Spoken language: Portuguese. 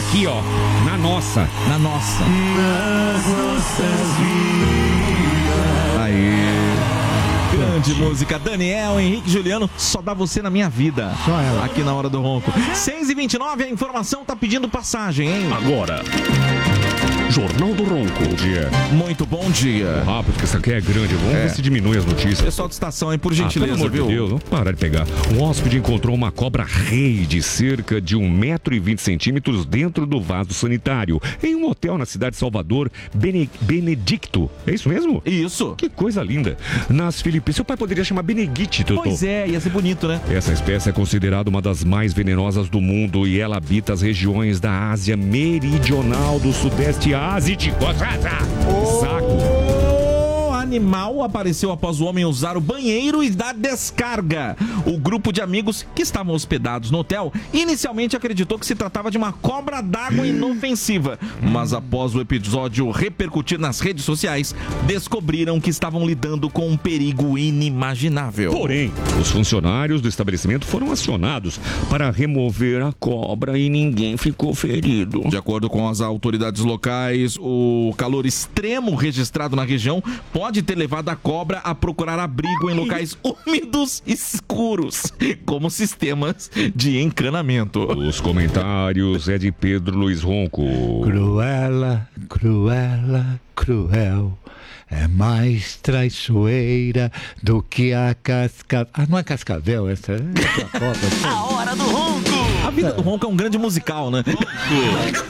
aqui, ó, na nossa. Na nossa. Aí. Grande música, Daniel, Henrique, Juliano, só dá você na minha vida. Só ela. Aqui na Hora do Ronco. 6h29, a informação tá pedindo passagem, hein? Agora, Jornal do Ronco. Bom dia. Muito bom dia. Rápido, porque isso aqui é grande. Vamos ver se diminui as notícias. Pessoal de estação aí, por gentileza, pelo amor viu? de Deus, vamos parar de pegar. Um hóspede encontrou uma cobra rei de cerca de 1,20 m dentro do vaso sanitário, em um hotel na cidade de Salvador, Benedicto. É isso mesmo? Isso. Que coisa linda. Nas Filipinas. Seu pai poderia chamar Benedicto, Totô. Pois é, ia ser bonito, né? Essa espécie é considerada uma das mais venenosas do mundo e ela habita as regiões da Ásia Meridional, do Sudeste Asiático. Saco. O animal apareceu após o homem usar o banheiro e dar descarga. O grupo de amigos que estavam hospedados no hotel inicialmente acreditou que se tratava de uma cobra d'água inofensiva, mas após o episódio repercutir nas redes sociais, descobriram que estavam lidando com um perigo inimaginável. Porém, os funcionários do estabelecimento foram acionados para remover a cobra e ninguém ficou ferido. De acordo com as autoridades locais, o calor extremo registrado na região pode ter levado a cobra a procurar abrigo em locais úmidos e escuros, como sistemas de encanamento. Os comentários é de Pedro Luiz Ronco. Cruela, cruela, cruel. É mais traiçoeira do que a cascavel. Ah, não é cascavel, essa é a cobra. A Hora do Ronco! A vida do Ronco é um grande musical, né?